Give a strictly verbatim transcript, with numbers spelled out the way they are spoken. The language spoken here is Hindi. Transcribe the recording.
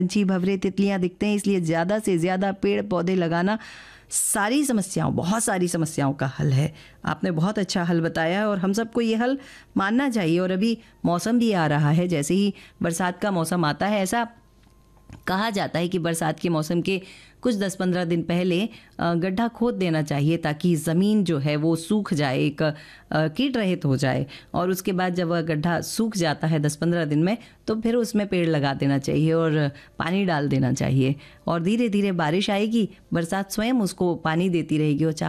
पंछी, भंवरे, तितलियाँ दिखते हैं, इसलिए ज़्यादा से ज़्यादा पेड़-पौधे लगाना सारी समस्याओं बहुत सारी समस्याओं का हल है। आपने बहुत अच्छा हल बताया है और हम सबको ये हल मानना चाहिए। और अभी मौसम भी आ रहा है, जैसे ही बरसात का मौसम आता है, ऐसा कहा जाता है कि बरसात के मौसम के कुछ दस पंद्रह दिन पहले अ, गड्ढा खोद देना चाहिए ताकि ज़मीन जो है वो सूख जाए, एक अ, कीट रहित हो जाए। और उसके बाद जब वह गड्ढा सूख जाता है दस पंद्रह दिन में, तो फिर उसमें पेड़ लगा देना चाहिए और पानी डाल देना चाहिए। और धीरे धीरे बारिश आएगी, बरसात स्वयं उसको पानी देती रहेगी और